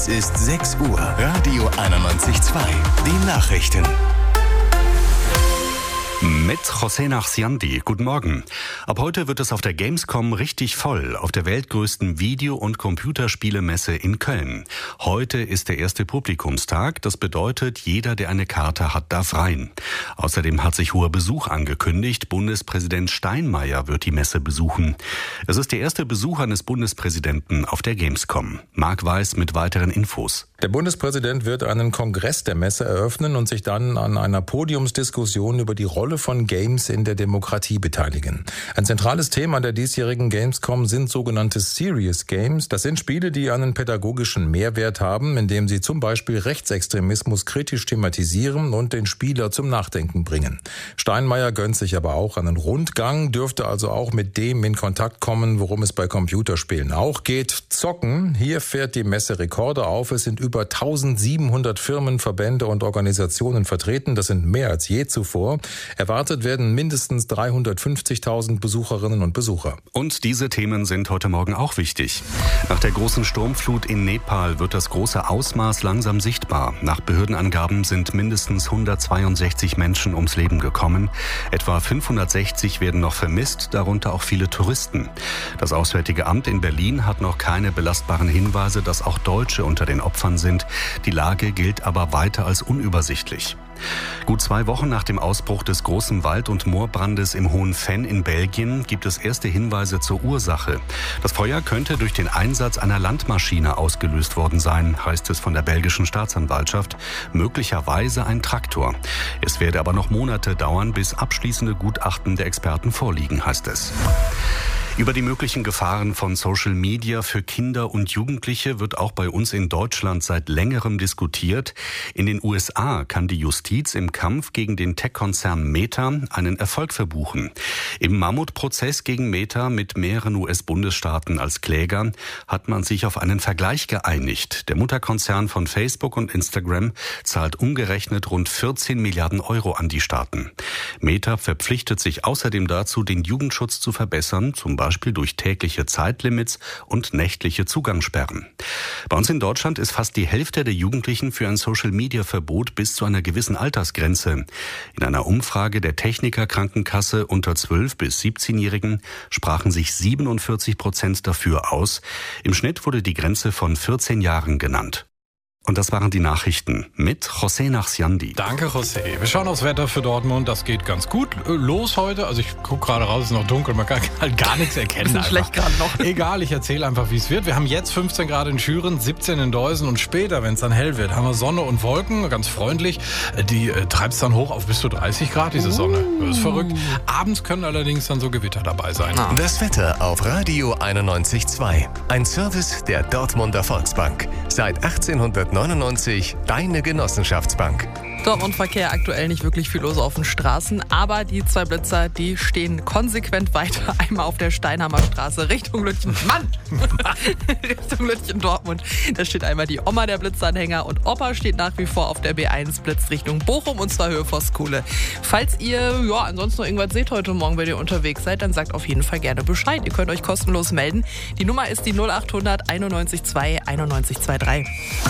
Es ist 6 Uhr. Radio 91.2. Die Nachrichten. Mit José Nachsiandi. Guten Morgen. Ab heute wird es auf der Gamescom richtig voll, auf der weltgrößten Video- und Computerspielemesse in Köln. Heute ist der erste Publikumstag. Das bedeutet, jeder, der eine Karte hat, darf rein. Außerdem hat sich hoher Besuch angekündigt. Bundespräsident Steinmeier wird die Messe besuchen. Es ist der erste Besuch eines Bundespräsidenten auf der Gamescom. Marc Weiß mit weiteren Infos. Der Bundespräsident wird einen Kongress der Messe eröffnen und sich dann an einer Podiumsdiskussion über die Rolle von Games in der Demokratie beteiligen. Ein zentrales Thema der diesjährigen Gamescom sind sogenannte Serious Games. Das sind Spiele, die einen pädagogischen Mehrwert haben, indem sie zum Beispiel Rechtsextremismus kritisch thematisieren und den Spieler zum Nachdenken bringen. Steinmeier gönnt sich aber auch einen Rundgang, dürfte also auch mit dem in Kontakt kommen, worum es bei Computerspielen auch geht: Zocken. Hier fährt die Messe Rekorde auf. Es sind über 1700 Firmen, Verbände und Organisationen vertreten. Das sind mehr als je zuvor. Erwartet werden mindestens 350.000 Besucherinnen und Besucher. Und diese Themen sind heute Morgen auch wichtig. Nach der großen Sturmflut in Nepal wird das große Ausmaß langsam sichtbar. Nach Behördenangaben sind mindestens 162 Menschen ums Leben gekommen. Etwa 560 werden noch vermisst, darunter auch viele Touristen. Das Auswärtige Amt in Berlin hat noch keine belastbaren Hinweise, dass auch Deutsche unter den Opfern sind. Die Lage gilt aber weiter als unübersichtlich. Gut 2 Wochen nach dem Ausbruch des großen Wald- und Moorbrandes im Hohen Venn in Belgien gibt es erste Hinweise zur Ursache. Das Feuer könnte durch den Einsatz einer Landmaschine ausgelöst worden sein, heißt es von der belgischen Staatsanwaltschaft. Möglicherweise ein Traktor. Es werde aber noch Monate dauern, bis abschließende Gutachten der Experten vorliegen, heißt es. Über die möglichen Gefahren von Social Media für Kinder und Jugendliche wird auch bei uns in Deutschland seit längerem diskutiert. In den USA kann die Justiz im Kampf gegen den Tech-Konzern Meta einen Erfolg verbuchen. Im Mammutprozess gegen Meta mit mehreren US-Bundesstaaten als Kläger hat man sich auf einen Vergleich geeinigt. Der Mutterkonzern von Facebook und Instagram zahlt umgerechnet rund 14 Milliarden Euro an die Staaten. Meta verpflichtet sich außerdem dazu, den Jugendschutz zu verbessern, zum Beispiel durch tägliche Zeitlimits und nächtliche Zugangssperren. Bei uns in Deutschland ist fast die Hälfte der Jugendlichen für ein Social-Media-Verbot bis zu einer gewissen Altersgrenze. In einer Umfrage der Techniker Krankenkasse unter 12- bis 17-Jährigen sprachen sich 47% dafür aus. Im Schnitt wurde die Grenze von 14 Jahren genannt. Und das waren die Nachrichten mit José Nachsiandi. Danke, José. Wir schauen aufs Wetter für Dortmund. Das geht ganz gut los heute. Also ich gucke gerade raus, es ist noch dunkel. Man kann halt gar nichts erkennen. Bisschen schlecht gerade noch. Egal, ich erzähle einfach, wie es wird. Wir haben jetzt 15 Grad in Schüren, 17 in Deusen und später, wenn es dann hell wird, haben wir Sonne und Wolken. Ganz freundlich. Die treibt es dann hoch auf bis zu 30 Grad, diese Sonne. Das ist verrückt. Abends können allerdings dann so Gewitter dabei sein. Das Wetter auf Radio 91.2. Ein Service der Dortmunder Volksbank. Seit 1899 deine Genossenschaftsbank. Dortmund-Verkehr aktuell nicht wirklich viel los auf den Straßen, aber die 2 Blitzer, die stehen konsequent weiter. Einmal auf der Steinhammer Straße Richtung Lütchen. Mann! Richtung Lütchen Dortmund. Da steht einmal die Oma der Blitzanhänger und Opa steht nach wie vor auf der B1 Blitz Richtung Bochum und zwar Höhe Voskuhle. Falls ihr ansonsten noch irgendwas seht heute Morgen, wenn ihr unterwegs seid, dann sagt auf jeden Fall gerne Bescheid. Ihr könnt euch kostenlos melden. Die Nummer ist die 0800 91 2 91 23.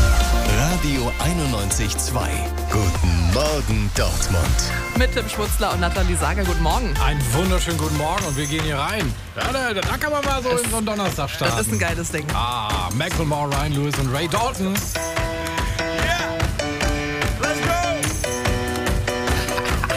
Radio 91.2. Guten Morgen, Dortmund. Mit Tim Schmutzler und Nathalie Sager. Guten Morgen. Einen wunderschönen guten Morgen und wir gehen hier rein. Ja, da kann man mal so in so einen Donnerstag starten. Das ist ein geiles Ding. Macklemore, Ryan Lewis und Ray Dalton.